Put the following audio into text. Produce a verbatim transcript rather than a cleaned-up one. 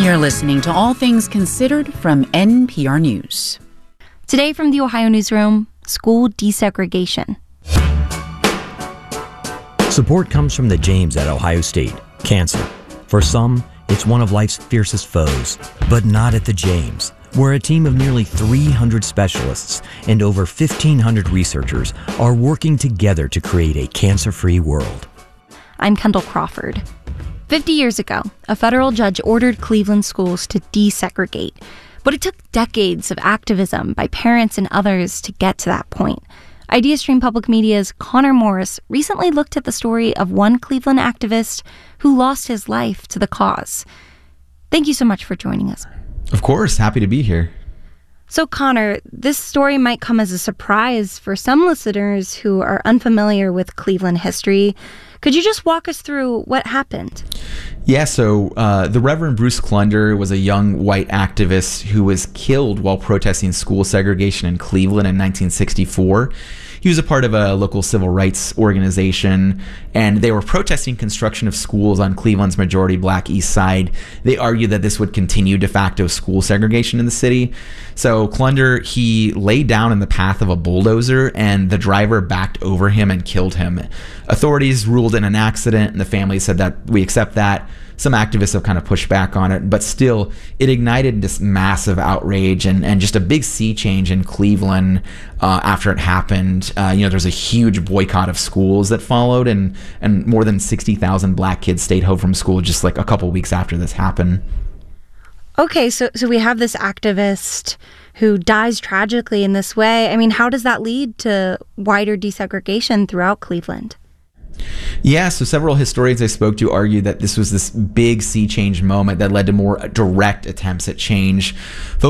You're listening to All Things Considered from N P R News. Today from the Ohio Newsroom, school desegregation. Support comes from the James at Ohio State. Cancer. For some, it's one of life's fiercest foes, but not at the James, where a team of nearly three hundred specialists and over fifteen hundred researchers are working together to create a cancer-free world. I'm Kendall Crawford. Fifty years ago, a federal judge ordered Cleveland schools to desegregate, but it took decades of activism by parents and others to get to that point. IdeaStream Public Media's Connor Morris recently looked at the story of one Cleveland activist who lost his life to the cause. Thank you so much for joining us. Of course, happy to be here. So, Connor, this story might come as a surprise for some listeners who are unfamiliar with Cleveland history. Could you just walk us through what happened? Yeah, so uh, the Reverend Bruce Klunder was a young white activist who was killed while protesting school segregation in Cleveland in nineteen sixty-four. He was a part of a local civil rights organization, and they were protesting construction of schools on Cleveland's majority black east side. They argued that this would continue de facto school segregation in the city. So Klunder, he laid down in the path of a bulldozer, and the driver backed over him and killed him. Authorities ruled in an accident, and the family said that we accept that. Some activists have kind of pushed back on it, but still, it ignited this massive outrage and, and just a big sea change in Cleveland uh, after it happened. Uh, you know, there's a huge boycott of schools that followed, and, and more than sixty thousand black kids stayed home from school just like a couple weeks after this happened. Okay, so so we have this activist who dies tragically in this way. I mean, how does that lead to wider desegregation throughout Cleveland? Yeah, so several historians I spoke to argue that this was this big sea change moment that led to more direct attempts at change. Folks